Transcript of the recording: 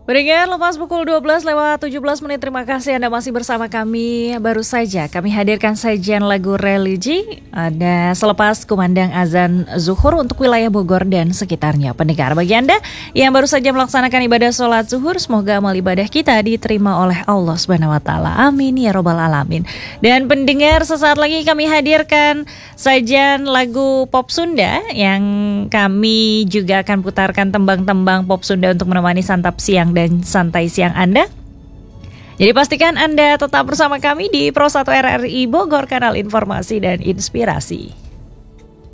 Pendengar, lepas pukul 12 lewat 17 menit, terima kasih Anda masih bersama kami. Baru saja kami hadirkan sajian lagu religi ada selepas kumandang azan zuhur untuk wilayah Bogor dan sekitarnya. Pendengar, bagi Anda yang baru saja melaksanakan ibadah sholat zuhur, semoga amal ibadah kita diterima oleh Allah Subhanahu wa Ta'ala. Amin ya Rabbal Alamin. Dan pendengar, sesaat lagi kami hadirkan sajian lagu pop Sunda yang kami juga akan putarkan tembang-tembang pop Sunda untuk menemani santap siang dan santai siang Anda. Jadi pastikan Anda tetap bersama kami di Pro 1 RRI Bogor, kanal informasi dan inspirasi.